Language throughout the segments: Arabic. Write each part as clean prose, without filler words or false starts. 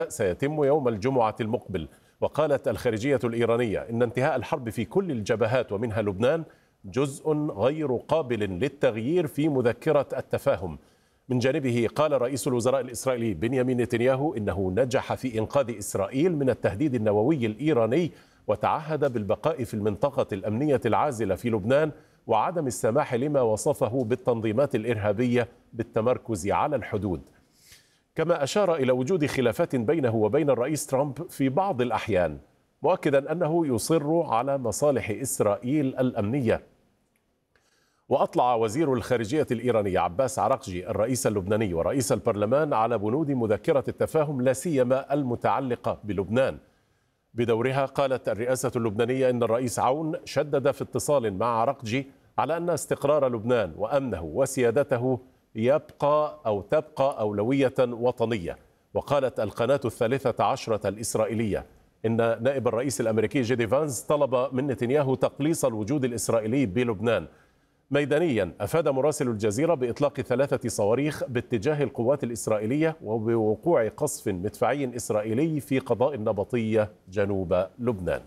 سيتم يوم الجمعة المقبل. وقالت الخارجية الإيرانية إن انتهاء الحرب في كل الجبهات ومنها لبنان جزء غير قابل للتغيير في مذكرة التفاهم. من جانبه قال رئيس الوزراء الإسرائيلي بنيامين نتنياهو إنه نجح في إنقاذ إسرائيل من التهديد النووي الإيراني، وتعهد بالبقاء في المنطقة الأمنية العازلة في لبنان وعدم السماح لما وصفه بالتنظيمات الإرهابية بالتمركز على الحدود. كما أشار إلى وجود خلافات بينه وبين الرئيس ترامب في بعض الأحيان، مؤكدا أنه يصر على مصالح إسرائيل الأمنية. وأطلع وزير الخارجية الإيراني عباس عراقجي الرئيس اللبناني ورئيس البرلمان على بنود مذكرة التفاهم لا سيما المتعلقة بلبنان. بدورها قالت الرئاسة اللبنانية إن الرئيس عون شدد في اتصال مع عراقجي على أن استقرار لبنان وأمنه وسيادته تبقى أولوية وطنية. وقالت القناة 13 الإسرائيلية إن نائب الرئيس الأمريكي جيدي فانز طلب من نتنياهو تقليص الوجود الإسرائيلي بلبنان. ميدانيا أفاد مراسل الجزيرة بإطلاق 3 صواريخ باتجاه القوات الإسرائيلية وبوقوع قصف مدفعي إسرائيلي في قضاء النبطية جنوب لبنان.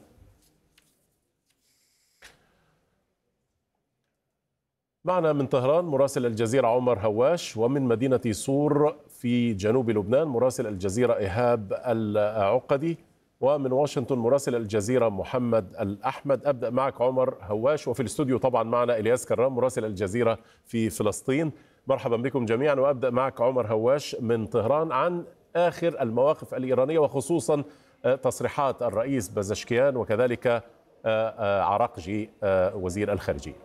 معنا من طهران مراسل الجزيرة عمر هواش، ومن مدينة صور في جنوب لبنان مراسل الجزيرة إيهاب العقدي، ومن واشنطن مراسل الجزيرة محمد الأحمد. أبدأ معك عمر هواش، وفي الاستوديو طبعا معنا إلياس كرام مراسل الجزيرة في فلسطين. مرحبا بكم جميعا، وأبدأ معك عمر هواش من طهران عن آخر المواقف الإيرانية وخصوصا تصريحات الرئيس بزشكيان وكذلك عراقجي وزير الخارجية.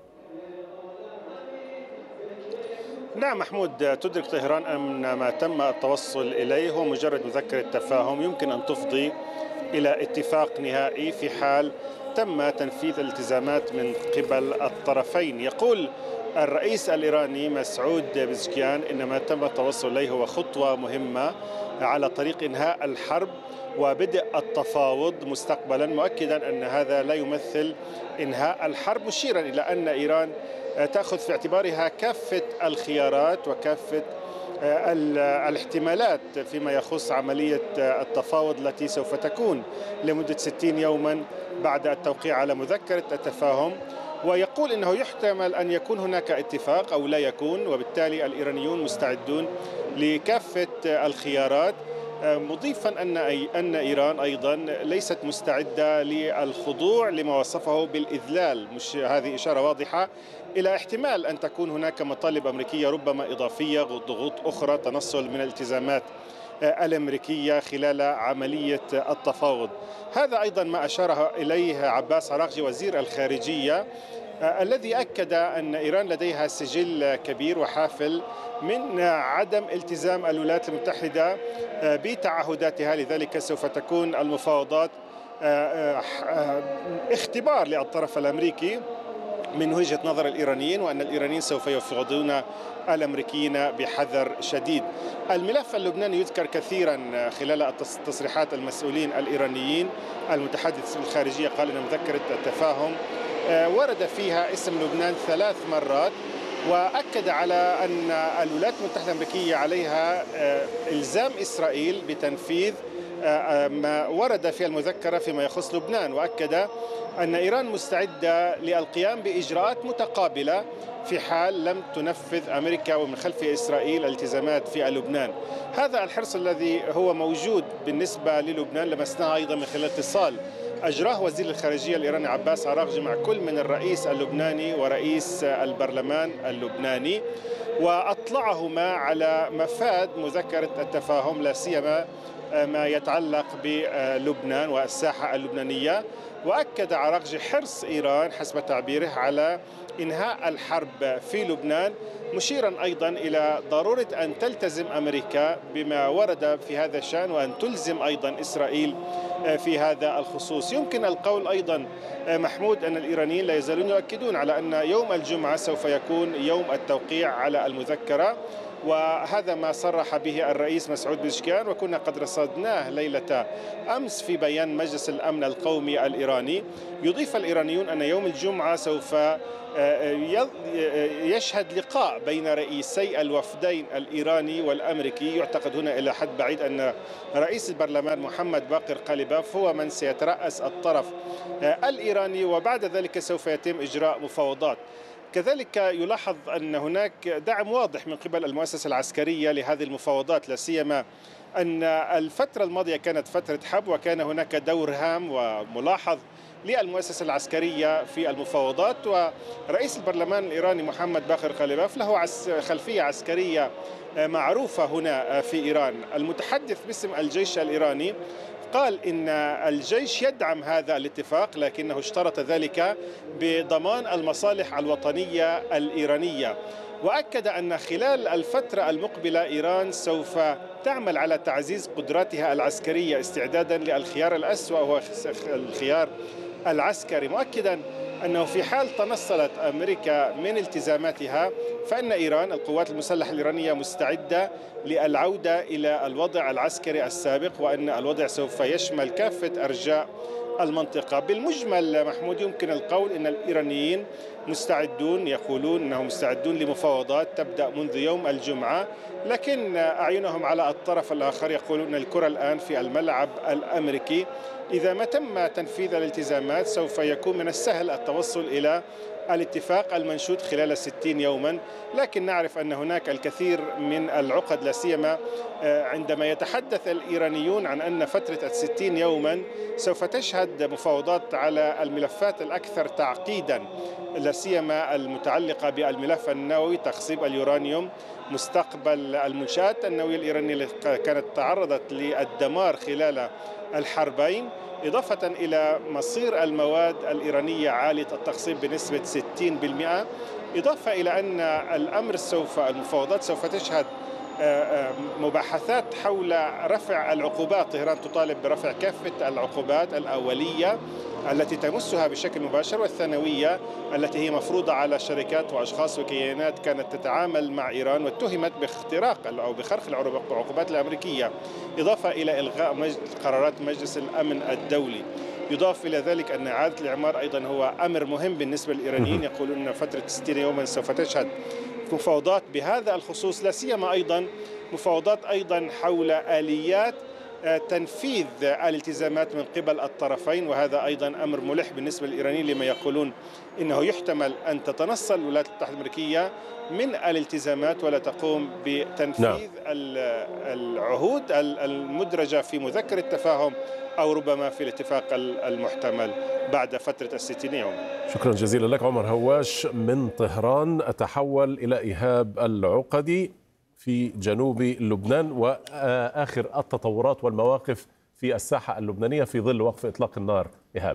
نعم محمود، تدرك طهران أن ما تم التوصل إليه هو مجرد مذكرة تفاهم يمكن أن تفضي إلى اتفاق نهائي في حال تم تنفيذ الالتزامات من قبل الطرفين. يقول الرئيس الإيراني مسعود بزشكيان إن ما تم التوصل إليه هو خطوة مهمة على طريق إنهاء الحرب وبدء التفاوض مستقبلا، مؤكدا أن هذا لا يمثل إنهاء الحرب، مشيرا إلى أن إيران تأخذ في اعتبارها كافة الخيارات وكافة الاحتمالات فيما يخص عملية التفاوض التي سوف تكون لمدة 60 يوما بعد التوقيع على مذكرة التفاهم. ويقول إنه يحتمل أن يكون هناك اتفاق أو لا يكون، وبالتالي الإيرانيون مستعدون لكافة الخيارات، مضيفا أن إيران أيضا ليست مستعدة للخضوع لما وصفه بالإذلال. مش هذه إشارة واضحة إلى احتمال أن تكون هناك مطالب أمريكية ربما إضافية، ضغوط أخرى، تنصل من الالتزامات الأمريكية خلال عملية التفاوض. هذا أيضا ما أشار إليه عباس عراقجي وزير الخارجية، الذي أكد أن إيران لديها سجل كبير وحافل من عدم التزام الولايات المتحدة بتعهداتها، لذلك سوف تكون المفاوضات اختبار للطرف الأمريكي من وجهة نظر الإيرانيين، وأن الإيرانيين سوف يفاوضون الأمريكيين بحذر شديد. الملف اللبناني يذكر كثيرا خلال تصريحات المسؤولين الإيرانيين. المتحدث الخارجية قال أن مذكرة التفاهم ورد فيها اسم لبنان 3 مرات، وأكد على أن الولايات المتحدة الأمريكية عليها إلزام إسرائيل بتنفيذ ما ورد في المذكرة فيما يخص لبنان، وأكد أن إيران مستعدة للقيام بإجراءات متقابلة في حال لم تنفذ أمريكا ومن خلفها إسرائيل الالتزامات في لبنان. هذا الحرص الذي هو موجود بالنسبة للبنان لمسناه أيضا من خلال اتصال أجراه وزير الخارجية الإيراني عباس عراقجي مع كل من الرئيس اللبناني ورئيس البرلمان اللبناني، وأطلعهما على مفاد مذكرة التفاهم لا سيما ما يتعلق بلبنان والساحة اللبنانية. وأكد عراقجي حرص إيران حسب تعبيره على إنهاء الحرب في لبنان، مشيرا أيضا إلى ضرورة أن تلتزم أمريكا بما ورد في هذا الشأن، وأن تلزم أيضا إسرائيل في هذا الخصوص. يمكن القول أيضا محمود أن الإيرانيين لا يزالون يؤكدون على أن يوم الجمعة سوف يكون يوم التوقيع على المذكرة، وهذا ما صرح به الرئيس مسعود بزشكيان، وكنا قد رصدناه ليلة أمس في بيان مجلس الأمن القومي الإيراني. يضيف الإيرانيون أن يوم الجمعة سوف يشهد لقاء بين رئيسي الوفدين الإيراني والأمريكي. يعتقد هنا إلى حد بعيد أن رئيس البرلمان محمد باقر قاليباف هو من سيترأس الطرف الإيراني، وبعد ذلك سوف يتم إجراء مفاوضات. كذلك يلاحظ أن هناك دعم واضح من قبل المؤسسة العسكرية لهذه المفاوضات، لا سيما أن الفترة الماضية كانت فترة حرب، وكان هناك دور هام وملاحظ للمؤسسة العسكرية في المفاوضات. ورئيس البرلمان الإيراني محمد باقر قاليباف له خلفية عسكرية معروفة هنا في إيران. المتحدث باسم الجيش الإيراني قال إن الجيش يدعم هذا الاتفاق، لكنه اشترط ذلك بضمان المصالح الوطنية الإيرانية. وأكد أن خلال الفترة المقبلة إيران سوف تعمل على تعزيز قدراتها العسكرية استعدادا للخيار الأسوأ وهو الخيار العسكري، مؤكدا أنه في حال تنصلت أمريكا من التزاماتها فإن إيران القوات المسلحة الإيرانية مستعدة للعودة إلى الوضع العسكري السابق، وأن الوضع سوف يشمل كافة أرجاء المنطقة. بالمجمل محمود يمكن القول أن الإيرانيين مستعدون، يقولون أنهم مستعدون لمفاوضات تبدأ منذ يوم الجمعة، لكن أعينهم على الطرف الآخر يقولون أن الكرة الآن في الملعب الأمريكي. إذا ما تم تنفيذ الالتزامات سوف يكون من السهل التوصل إلى الاتفاق المنشود خلال 60 يوما، لكن نعرف أن هناك الكثير من العقد، لا سيما عندما يتحدث الإيرانيون عن أن فترة 60 يوما سوف تشهد مفاوضات على الملفات الأكثر تعقيدا، لا سيما المتعلقة بالملف النووي، تخصيب اليورانيوم، مستقبل المنشآت النووية الإيرانية التي كانت تعرضت للدمار خلال الحربين، إضافة إلى مصير المواد الإيرانية عالية التخصيب بنسبة 60%، إضافة إلى أن المفاوضات سوف تشهد مباحثات حول رفع العقوبات. طهران تطالب برفع كافة العقوبات الأولية التي تمسها بشكل مباشر والثانوية التي هي مفروضة على شركات وأشخاص وكيانات كانت تتعامل مع إيران واتهمت باختراق أو بخرق العقوبات الأمريكية، إضافة إلى إلغاء قرارات مجلس الأمن الدولي. يضاف إلى ذلك أن إعادة الإعمار أيضا هو أمر مهم بالنسبة للإيرانيين، يقولون أن فترة 60 يوما سوف تشهد مفاوضات بهذا الخصوص، لا سيما أيضا مفاوضات أيضا حول آليات تنفيذ الالتزامات من قبل الطرفين، وهذا أيضا أمر ملح بالنسبة للإيرانيين لما يقولون إنه يحتمل أن تتنصل الولايات المتحدة الأمريكية من الالتزامات ولا تقوم بتنفيذ العهود المدرجة في مذكرة التفاهم أو ربما في الاتفاق المحتمل بعد فترة 60 يوما. شكرا جزيلا لك عمر هواش من طهران. أتحول إلى إيهاب العقدي في جنوب لبنان وآخر التطورات والمواقف في الساحة اللبنانية في ظل وقف إطلاق النار. إيهاب.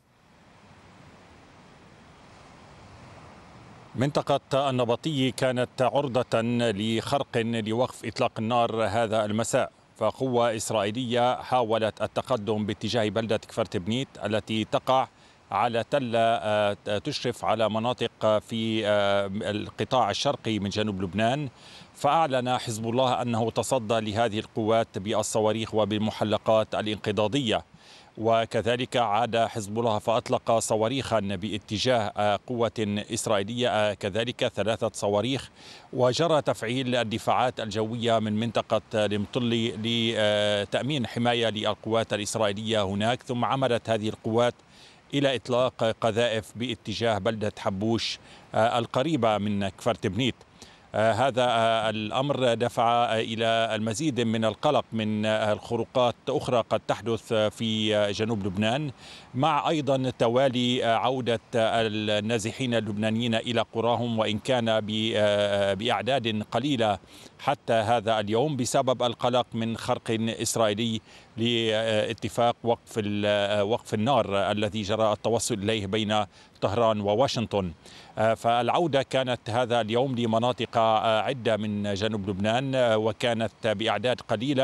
منطقة النبطي كانت عرضة لخرق لوقف إطلاق النار هذا المساء، فقوة إسرائيلية حاولت التقدم باتجاه بلدة كفرتبنيت التي تقع على تلة تشرف على مناطق في القطاع الشرقي من جنوب لبنان. فأعلن حزب الله أنه تصدى لهذه القوات بالصواريخ وبالمحلقات الانقضاضية، وكذلك عاد حزب الله فأطلق صواريخا باتجاه قوة إسرائيلية كذلك 3 صواريخ، وجرى تفعيل الدفاعات الجوية من منطقة المطلي لتأمين حماية للقوات الإسرائيلية هناك. ثم عملت هذه القوات إلى إطلاق قذائف باتجاه بلدة حبوش القريبة من كفرتبنيت. هذا الأمر دفع إلى المزيد من القلق من الخروقات أخرى قد تحدث في جنوب لبنان، مع أيضا توالي عودة النازحين اللبنانيين إلى قراهم، وإن كان بأعداد قليلة حتى هذا اليوم بسبب القلق من خرق إسرائيلي لاتفاق وقف النار الذي جرى التوصل إليه بين طهران وواشنطن. فالعودة كانت هذا اليوم لمناطق عدة من جنوب لبنان، وكانت بأعداد قليلة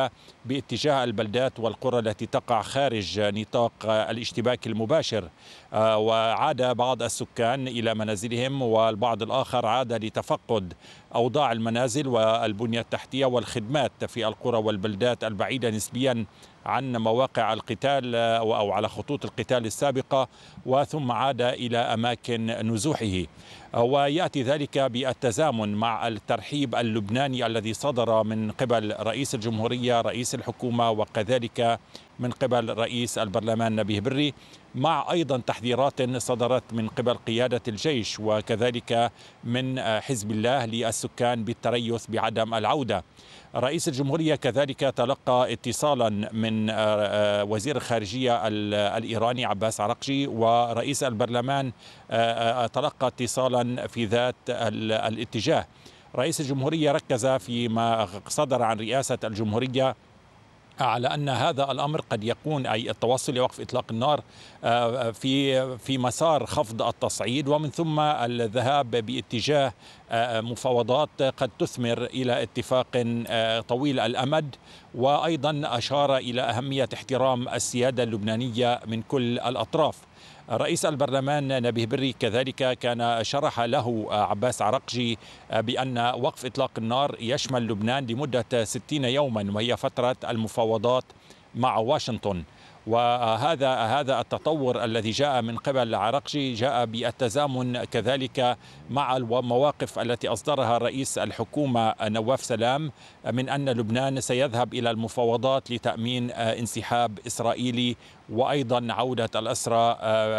باتجاه البلدات والقرى التي تقع خارج نطاق الاشتباك المباشر. وعاد بعض السكان إلى منازلهم، والبعض الآخر عاد لتفقد أوضاع المنازل والبنية التحتية والخدمات في القرى والبلدات البعيدة نسبيا عن مواقع القتال أو على خطوط القتال السابقة، وثم عاد إلى أماكن نزوحه. ويأتي ذلك بالتزامن مع الترحيب اللبناني الذي صدر من قبل رئيس الجمهورية رئيس الحكومة وكذلك من قبل رئيس البرلمان نبيه بري، مع أيضا تحذيرات صدرت من قبل قيادة الجيش وكذلك من حزب الله للسكان بالتريث بعدم العودة. رئيس الجمهورية كذلك تلقى اتصالا من وزير الخارجية الإيراني عباس عرقجي، ورئيس البرلمان تلقى اتصالا في ذات الاتجاه. رئيس الجمهورية ركز فيما صدر عن رئاسة الجمهورية على أن هذا الأمر قد يكون، أي التوصل لوقف إطلاق النار، في مسار خفض التصعيد ومن ثم الذهاب باتجاه مفاوضات قد تثمر إلى اتفاق طويل الأمد. وأيضا أشار إلى أهمية احترام السيادة اللبنانية من كل الأطراف. رئيس البرلمان نبيه بري كذلك كان شرح له عباس عرقجي بأن وقف إطلاق النار يشمل لبنان لمدة 60 يوما، وهي فترة المفاوضات مع واشنطن. وهذا التطور الذي جاء من قبل عرقجي جاء بالتزامن كذلك مع المواقف التي أصدرها رئيس الحكومة نواف سلام من أن لبنان سيذهب إلى المفاوضات لتأمين انسحاب إسرائيلي وأيضا عودة الأسرى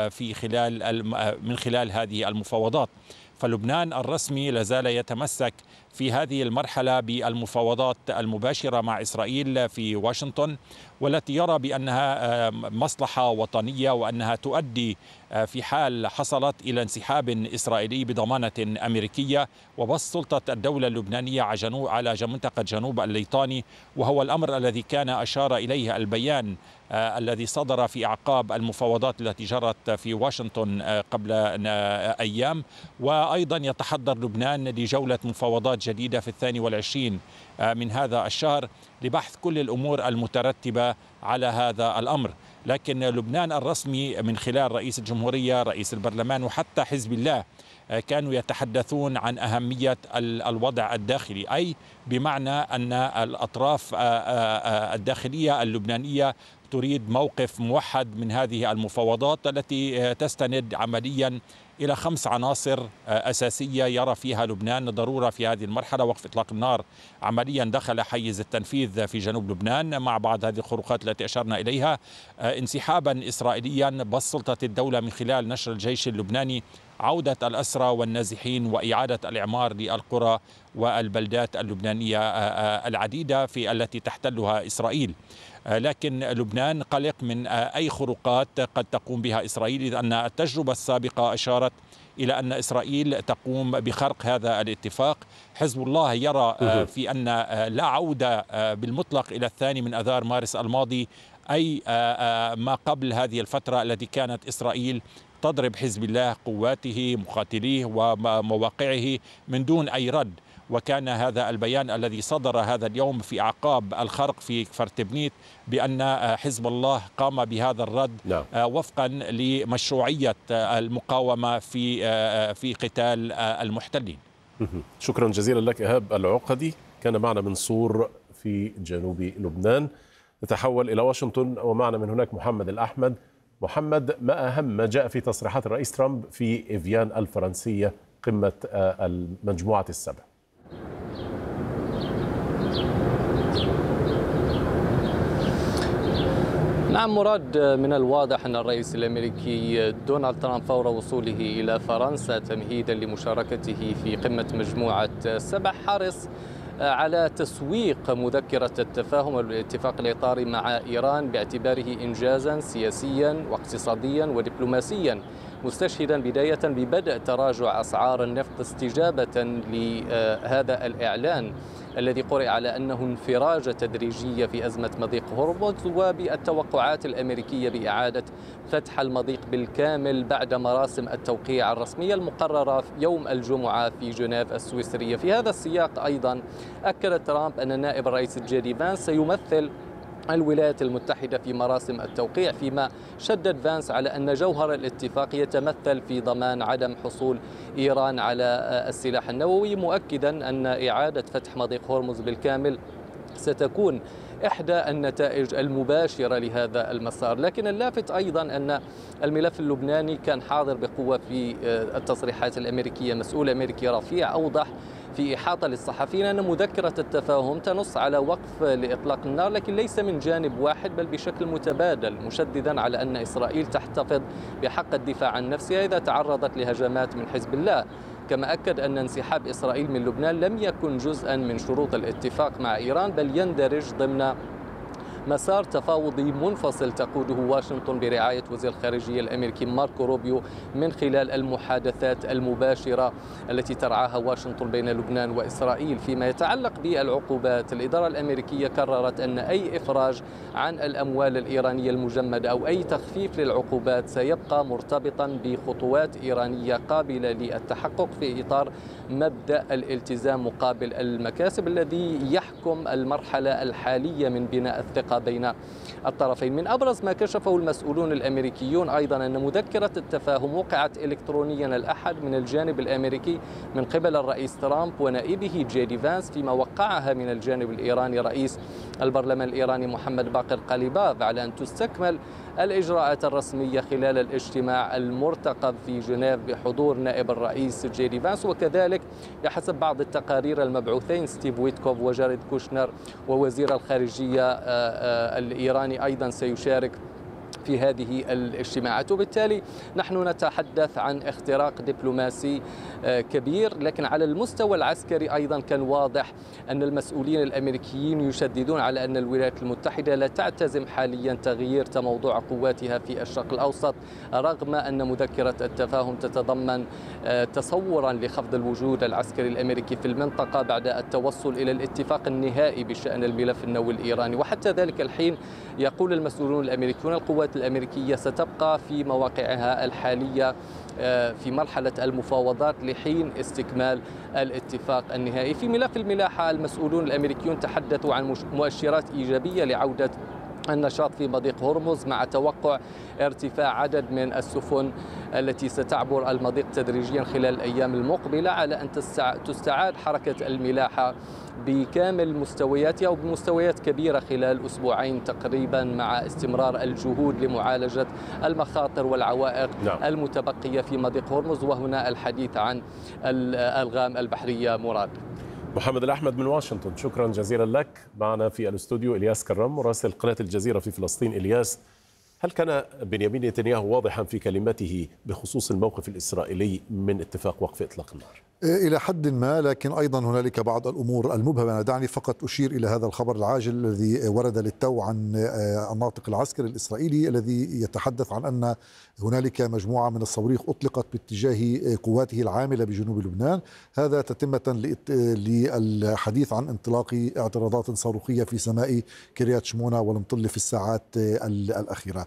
من خلال هذه المفاوضات. فلبنان الرسمي لازال يتمسك في هذه المرحلة بالمفاوضات المباشرة مع إسرائيل في واشنطن، والتي يرى بأنها مصلحة وطنية وأنها تؤدي في حال حصلت إلى انسحاب إسرائيلي بضمانة أمريكية وبسط سلطة الدولة اللبنانية على منطقة جنوب الليطاني، وهو الأمر الذي كان أشار إليه البيان الذي صدر في أعقاب المفاوضات التي جرت في واشنطن قبل أيام. وأيضا يتحضر لبنان لجولة مفاوضات جديدة في 22 من هذا الشهر لبحث كل الأمور المترتبة على هذا الأمر. لكن لبنان الرسمي من خلال رئيس الجمهورية رئيس البرلمان وحتى حزب الله كانوا يتحدثون عن أهمية الوضع الداخلي، أي بمعنى أن الأطراف الداخلية اللبنانية تريد موقف موحد من هذه المفاوضات التي تستند عمليا إلى 5 عناصر أساسية يرى فيها لبنان ضرورة في هذه المرحلة. وقف إطلاق النار عمليا دخل حيز التنفيذ في جنوب لبنان مع بعض هذه الخروقات التي أشرنا إليها، انسحابا إسرائيليا بس سلطة الدولة من خلال نشر الجيش اللبناني، عودة الأسرى والنازحين وإعادة الإعمار للقرى والبلدات اللبنانية العديدة التي تحتلها إسرائيل. لكن لبنان قلق من أي خروقات قد تقوم بها إسرائيل، لأن التجربة السابقة أشارت إلى أن إسرائيل تقوم بخرق هذا الاتفاق. حزب الله يرى في أن لا عودة بالمطلق إلى 2 من آذار مارس الماضي، أي ما قبل هذه الفترة التي كانت إسرائيل تضرب حزب الله قواته مقاتليه ومواقعه من دون أي رد. وكان هذا البيان الذي صدر هذا اليوم في أعقاب الخرق في كفر تبنيت بأن حزب الله قام بهذا الرد وفقا لمشروعية المقاومة في قتال المحتلين. شكرا جزيلا لك إيهاب العقدي، كان معنا من صور في جنوب لبنان. نتحول إلى واشنطن ومعنا من هناك محمد الأحمد. محمد، ما أهم ما جاء في تصريحات الرئيس ترامب في إفيان الفرنسية قمة المجموعة السبع؟ نعم مراد، من الواضح أن الرئيس الأمريكي دونالد ترامب فور وصوله إلى فرنسا تمهيدا لمشاركته في قمة مجموعة السبع حرص على تسويق مذكرة التفاهم والاتفاق الإطاري مع إيران باعتباره إنجازا سياسيا واقتصاديا ودبلوماسيا، مستشهدا بداية ببدء تراجع أسعار النفط استجابة لهذا الإعلان الذي قرئ على أنه انفراجة تدريجية في أزمة مضيق هرمز، وبالتوقعات الأمريكية بإعادة فتح المضيق بالكامل بعد مراسم التوقيع الرسمية المقررة يوم الجمعة في جنيف السويسرية. في هذا السياق أيضا أكد ترامب أن نائب الرئيس جي دي فانس سيمثل الولايات المتحدة في مراسم التوقيع، فيما شدد فانس على أن جوهر الاتفاق يتمثل في ضمان عدم حصول إيران على السلاح النووي، مؤكدا أن إعادة فتح مضيق هرمز بالكامل ستكون إحدى النتائج المباشرة لهذا المسار. لكن اللافت أيضا أن الملف اللبناني كان حاضر بقوة في التصريحات الأمريكية. مسؤول أمريكي رفيع أوضح في إحاطة للصحفيين أن مذكرة التفاهم تنص على وقف لإطلاق النار، لكن ليس من جانب واحد بل بشكل متبادل، مشددا على أن إسرائيل تحتفظ بحق الدفاع عن نفسها إذا تعرضت لهجمات من حزب الله. كما أكد أن انسحاب إسرائيل من لبنان لم يكن جزءا من شروط الاتفاق مع إيران، بل يندرج ضمن مسار تفاوضي منفصل تقوده واشنطن برعاية وزير الخارجية الأمريكي ماركو روبيو من خلال المحادثات المباشرة التي ترعاها واشنطن بين لبنان وإسرائيل. فيما يتعلق بالعقوبات، الإدارة الأمريكية قررت أن أي إفراج عن الأموال الإيرانية المجمدة أو أي تخفيف للعقوبات سيبقى مرتبطا بخطوات إيرانية قابلة للتحقق في إطار مبدأ الالتزام مقابل المكاسب الذي يحكم المرحلة الحالية من بناء الثقة بين الطرفين. من أبرز ما كشفه المسؤولون الأمريكيون أيضا أن مذكرة التفاهم وقعت إلكترونيا الأحد من الجانب الأمريكي من قبل الرئيس ترامب ونائبه جيدي فانس، فيما وقعها من الجانب الإيراني رئيس البرلمان الإيراني محمد باقر قليباف، على أن تستكمل الإجراءات الرسمية خلال الاجتماع المرتقب في جنيف بحضور نائب الرئيس جيدي فانس. وكذلك بحسب بعض التقارير المبعوثين ستيف ويتكوف وجاريد كوشنر ووزير الخارجية الإيراني أيضا سيشارك في هذه الاجتماعات. وبالتالي نحن نتحدث عن اختراق دبلوماسي كبير. لكن على المستوى العسكري أيضا كان واضح أن المسؤولين الأمريكيين يشددون على أن الولايات المتحدة لا تعتزم حاليا تغيير تموضع قواتها في الشرق الأوسط، رغم أن مذكرة التفاهم تتضمن تصورا لخفض الوجود العسكري الأمريكي في المنطقة بعد التوصل إلى الاتفاق النهائي بشأن الملف النووي الإيراني. وحتى ذلك الحين يقول المسؤولون الأمريكيون القوات الأمريكية ستبقى في مواقعها الحالية في مرحلة المفاوضات لحين استكمال الاتفاق النهائي. في ملف الملاحة، المسؤولون الأمريكيون تحدثوا عن مؤشرات إيجابية لعودة النشاط في مضيق هرمز، مع توقع ارتفاع عدد من السفن التي ستعبر المضيق تدريجيا خلال الأيام المقبلة، على أن تستعاد حركة الملاحة بكامل مستوياتها أو بمستويات كبيرة خلال أسبوعين تقريبا، مع استمرار الجهود لمعالجة المخاطر والعوائق المتبقية في مضيق هرمز. وهنا الحديث عن الألغام البحرية. مراد. محمد الأحمد من واشنطن، شكرا جزيلا لك. معنا في الاستوديو إلياس كرم مراسل قناة الجزيرة في فلسطين. إلياس، هل كان بنيامين نتنياهو واضحا في كلمته بخصوص الموقف الإسرائيلي من اتفاق وقف إطلاق النار؟ إلى حد ما، لكن أيضا هنالك بعض الأمور المبهمة. دعني فقط أشير إلى هذا الخبر العاجل الذي ورد للتو عن الناطق العسكري الإسرائيلي الذي يتحدث عن أن هنالك مجموعة من الصواريخ أطلقت باتجاه قواته العاملة بجنوب لبنان، هذا تتمة للحديث عن انطلاق اعتراضات صاروخية في سماء كريات شمونة والمطلة في الساعات الأخيرة.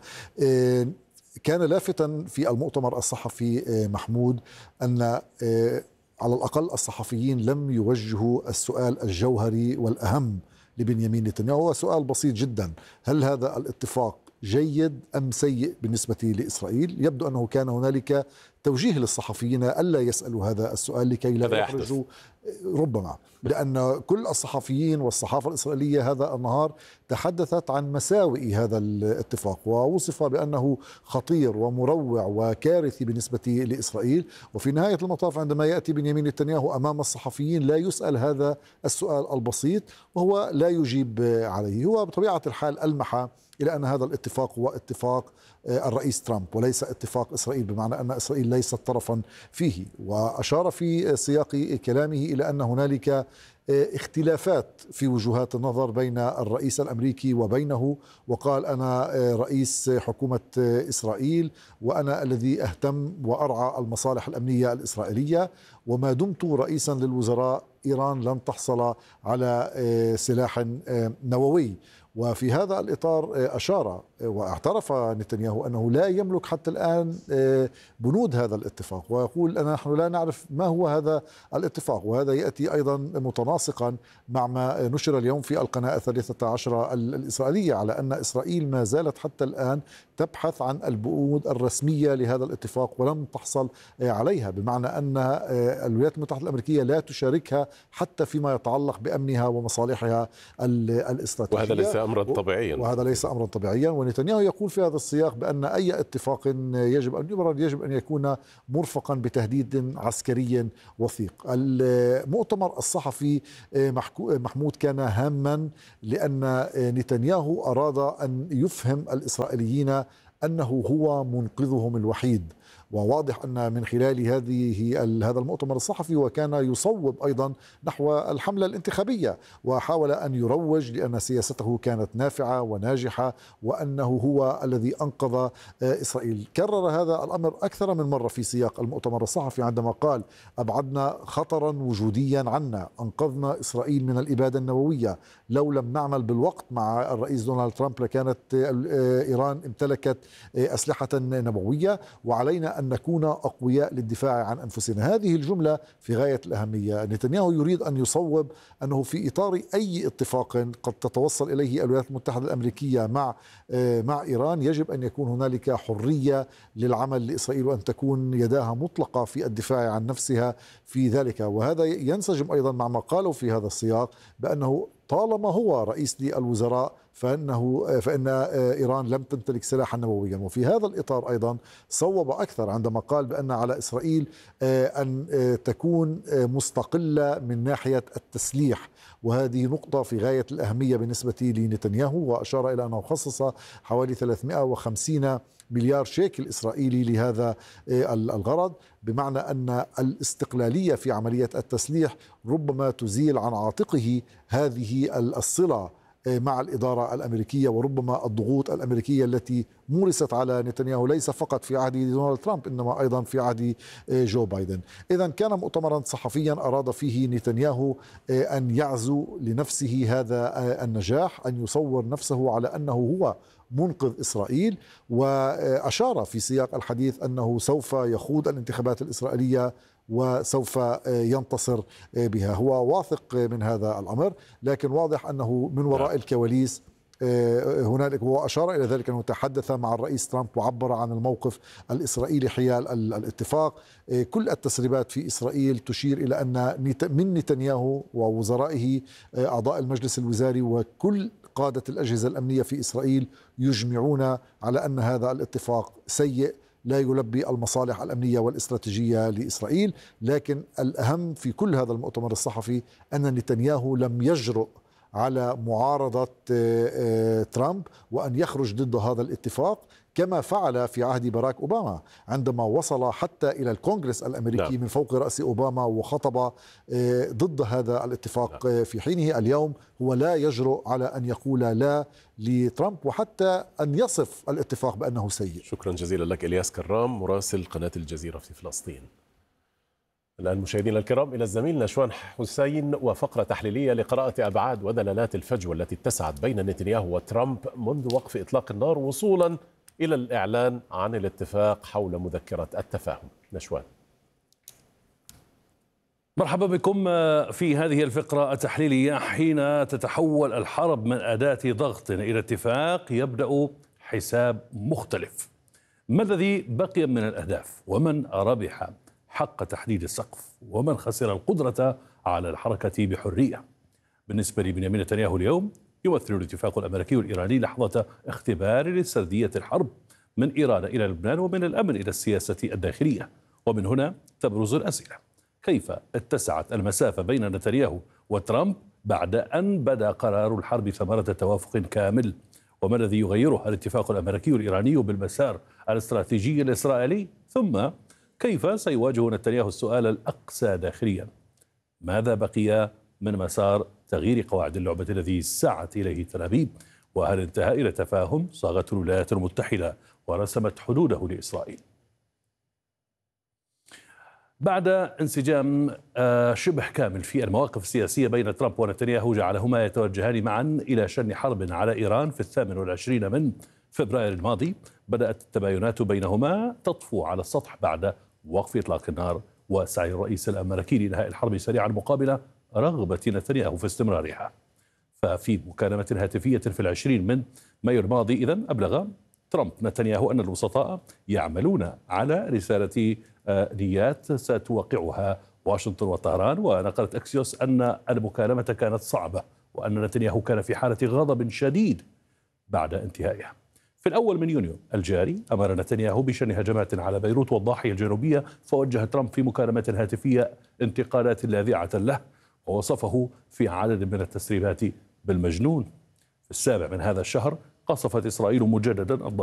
كان لافتا في المؤتمر الصحفي محمود أن على الأقل الصحفيين لم يوجهوا السؤال الجوهري والأهم لبنيامين نتنياهو، هو سؤال بسيط جدا: هل هذا الاتفاق جيد أم سيء بالنسبة لإسرائيل؟ يبدو أنه كان هنالك توجيه للصحفيين ألا يسألوا هذا السؤال لكي لا يخرجوا، ربما لأن كل الصحفيين والصحافة الإسرائيلية هذا النهار تحدثت عن مساوئ هذا الاتفاق، ووصف بأنه خطير ومروع وكارثي بالنسبة لإسرائيل. وفي نهاية المطاف عندما يأتي بنيامين نتنياهو أمام الصحفيين لا يسأل هذا السؤال البسيط وهو لا يجيب عليه. هو بطبيعة الحال ألمح إلى أن هذا الاتفاق هو اتفاق الرئيس ترامب وليس اتفاق إسرائيل، بمعنى أن إسرائيل ليست طرفا فيه. وأشار في سياق كلامه إلى أن هنالك اختلافات في وجهات النظر بين الرئيس الأمريكي وبينه، وقال: أنا رئيس حكومة إسرائيل وأنا الذي أهتم وأرعى المصالح الأمنية الإسرائيلية، وما دمت رئيسا للوزراء إيران لن تحصل على سلاح نووي. وفي هذا الإطار أشار واعترف نتنياهو أنه لا يملك حتى الآن بنود هذا الاتفاق، ويقول أن نحن لا نعرف ما هو هذا الاتفاق. وهذا يأتي أيضا متناسقا مع ما نشر اليوم في القناة 13 الإسرائيلية على أن إسرائيل ما زالت حتى الآن تبحث عن البنود الرسمية لهذا الاتفاق ولم تحصل عليها، بمعنى أن الولايات المتحدة الأمريكية لا تشاركها حتى فيما يتعلق بأمنها ومصالحها الاستراتيجية. وهذا ليس أمرا طبيعيا. وهذا ليس أمرا طبيعيا. ونتنياهو يقول في هذا السياق بأن أي اتفاق يجب أن يبرر يجب أن يكون مرفقا بتهديد عسكري وثيق. المؤتمر الصحفي محمود كان هاما لأن نتنياهو أراد أن يفهم الإسرائيليين أنه هو منقذهم الوحيد، وواضح أن من خلال هذا المؤتمر الصحفي وكان يصوب أيضا نحو الحملة الانتخابية، وحاول أن يروج لأن سياسته كانت نافعة وناجحة وأنه هو الذي أنقذ إسرائيل. كرر هذا الأمر أكثر من مرة في سياق المؤتمر الصحفي عندما قال: أبعدنا خطرا وجوديا عنا، أنقذنا إسرائيل من الإبادة النووية، لو لم نعمل بالوقت مع الرئيس دونالد ترامب لكانت إيران امتلكت أسلحة نووية، وعلينا أن نكون أقوياء للدفاع عن أنفسنا. هذه الجملة في غاية الأهمية. نتنياهو يريد أن يصوب أنه في إطار أي اتفاق قد تتوصل إليه الولايات المتحدة الأمريكية مع إيران يجب أن يكون هنالك حرية للعمل لإسرائيل وأن تكون يداها مطلقة في الدفاع عن نفسها في ذلك. وهذا ينسجم أيضا مع ما قالوا في هذا السياق بأنه طالما هو رئيس للوزراء فإن إيران لم تمتلك سلاحا نوويا. وفي هذا الإطار أيضا صوب أكثر عندما قال بأن على إسرائيل أن تكون مستقلة من ناحية التسليح، وهذه نقطة في غاية الأهمية بالنسبة لنتنياهو، وأشار إلى أنه خصص حوالي 350 مليار شيكل إسرائيلي لهذا الغرض، بمعنى أن الاستقلالية في عملية التسليح ربما تزيل عن عاتقه هذه الصلة مع الإدارة الأمريكية، وربما الضغوط الأمريكية التي مورست على نتنياهو ليس فقط في عهد دونالد ترامب إنما أيضا في عهد جو بايدن. إذن كان مؤتمرا صحفيا أراد فيه نتنياهو أن يعزو لنفسه هذا النجاح، أن يصور نفسه على أنه هو منقذ إسرائيل، وأشار في سياق الحديث أنه سوف يخوض الانتخابات الإسرائيلية وسوف ينتصر بها. هو واثق من هذا الأمر، لكن واضح أنه من وراء الكواليس هنالك، هو أشار إلى ذلك أنه تحدث مع الرئيس ترامب وعبر عن الموقف الإسرائيلي حيال الاتفاق. كل التسريبات في إسرائيل تشير إلى أن من نتنياهو ووزرائه أعضاء المجلس الوزاري وكل قادة الأجهزة الأمنية في إسرائيل يجمعون على أن هذا الاتفاق سيء لا يلبي المصالح الأمنية والاستراتيجية لإسرائيل. لكن الأهم في كل هذا المؤتمر الصحفي أن نتنياهو لم يجرؤ على معارضة ترامب وأن يخرج ضد هذا الاتفاق كما فعل في عهد باراك أوباما عندما وصل حتى إلى الكونغرس الأمريكي من فوق رأس أوباما وخطب ضد هذا الاتفاق. في حينه اليوم هو لا يجرؤ على أن يقول لا لترامب وحتى أن يصف الاتفاق بأنه سيء. شكرا جزيلا لك إلياس كرام مراسل قناة الجزيرة في فلسطين. الآن مشاهدينا الكرام إلى الزميل نشوان حسين وفقرة تحليلية لقراءة أبعاد ودلالات الفجوة التي اتسعت بين نتنياهو وترامب منذ وقف إطلاق النار وصولا إلى الإعلان عن الاتفاق حول مذكرة التفاهم. نشوان. مرحبا بكم في هذه الفقرة التحليلية. حين تتحول الحرب من أداة ضغط إلى اتفاق يبدأ حساب مختلف. ما الذي بقي من الأهداف؟ ومن ربح حق تحديد السقف؟ ومن خسر القدرة على الحركة بحرية؟ بالنسبة لبنيامين نتنياهو اليوم يمثل الاتفاق الأمريكي والإيراني لحظة اختبار لسردية الحرب من إيران إلى لبنان ومن الأمن إلى السياسة الداخلية. ومن هنا تبرز الأسئلة: كيف اتسعت المسافة بين نتنياهو وترامب بعد أن بدا قرار الحرب ثمرة توافق كامل؟ وما الذي يغيرها الاتفاق الأمريكي والإيراني بالمسار الاستراتيجي الإسرائيلي؟ ثم كيف سيواجه نتنياهو السؤال الأقسى داخليا: ماذا بقي من مسار تغيير قواعد اللعبة الذي سعت إليه تل أبيب؟ وهل انتهى إلى تفاهم صاغته الولايات المتحدة ورسمت حدوده لإسرائيل؟ بعد انسجام شبه كامل في المواقف السياسية بين ترامب ونتنياهو جعلهما يتوجهان معا إلى شن حرب على إيران في 28 من فبراير الماضي، بدأت التباينات بينهما تطفو على السطح بعد وقف إطلاق النار وسعي الرئيس الأمريكي لإنهاء الحرب سريعا مقابل رغبة نتنياهو في استمرارها. ففي مكالمة هاتفية في 20 من مايو الماضي إذن أبلغ ترامب نتنياهو أن الوسطاء يعملون على رسالة نيات ستوقعها واشنطن وطهران. ونقلت أكسيوس أن المكالمة كانت صعبة وأن نتنياهو كان في حالة غضب شديد بعد انتهائها. في الأول من يونيو الجاري أمر نتنياهو بشن هجمات على بيروت والضاحية الجنوبية، فوجه ترامب في مكالمة هاتفية انتقادات لاذعة له ووصفه في عدد من التسريبات بالمجنون. في 7 من هذا الشهر قصفت إسرائيل مجددا